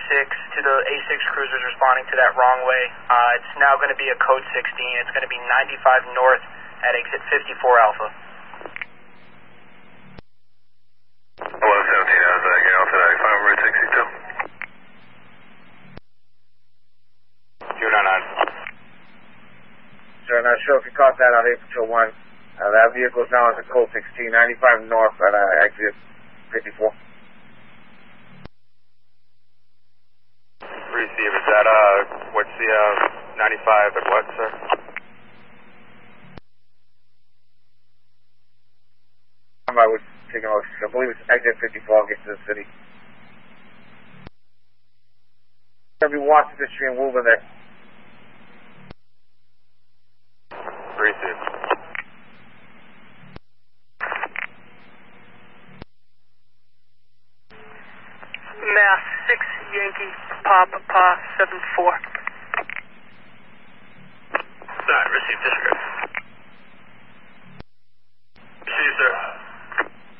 to the A6 cruisers responding to that wrong way. It's now going to be a code 16. It's going to be 95 north at exit 54 Alpha. 1117, how's that? Getting off at 95, Route 62. 299. Sir, not sure if you caught that on April 1. That vehicle is now at the code 16, 95 north at exit 54. Receive, is that, what's the, 95 at what, sir? I was taking a look. I believe it's exit 54, get to the city. Gonna be watching the stream moving there. Receive. Mass 6 Yankee Papa 74. Received this